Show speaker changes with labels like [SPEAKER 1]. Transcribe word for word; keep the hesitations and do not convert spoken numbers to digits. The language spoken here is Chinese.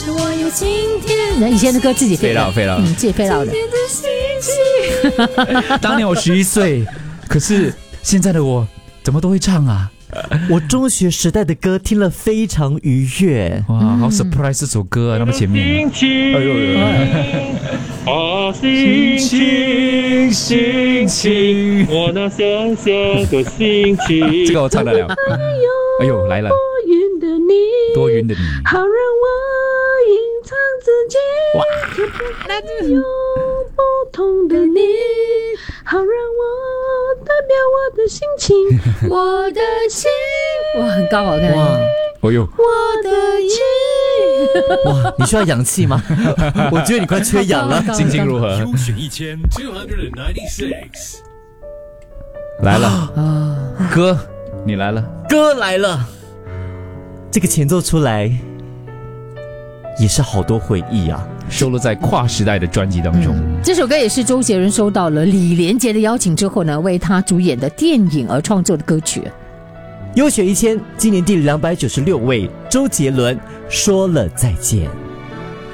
[SPEAKER 1] 我有今天，以前的歌自己
[SPEAKER 2] 飞绕飞绕，
[SPEAKER 1] 嗯，自己飞绕的。
[SPEAKER 2] 当年我十一岁，可是现在的我怎么都会唱啊？
[SPEAKER 3] 我中学时代的歌听了非常愉悦。
[SPEAKER 2] 哇，好 surprise 这首歌啊，那么前面。哎呦呦！心情，心情，
[SPEAKER 4] 我那想象的心情。
[SPEAKER 2] 这个我唱得了。哎呦，来了。
[SPEAKER 1] 多云的你，
[SPEAKER 2] 多云的你，
[SPEAKER 1] 好让我隐藏自己。
[SPEAKER 2] 哇，
[SPEAKER 1] 那就有不同的你，好让我代表我的心情，我的心。哇，很高好看。
[SPEAKER 3] 哇，
[SPEAKER 2] 哦呦，
[SPEAKER 1] 我的心。
[SPEAKER 3] 哇，你需要氧气吗？我觉得你快缺氧了。
[SPEAKER 2] 心情如何？
[SPEAKER 5] 优选一千 two hundred ninety six
[SPEAKER 2] 来了，哥，你来了，
[SPEAKER 3] 歌来了，这个前奏出来也是好多回忆啊，
[SPEAKER 2] 收录在跨时代的专辑当中。
[SPEAKER 1] 嗯，这首歌也是周杰伦收到了李连杰的邀请之后呢，为他主演的电影而创作的歌曲。
[SPEAKER 3] 优选一千，今年第两百九十六位，周杰伦说了再见。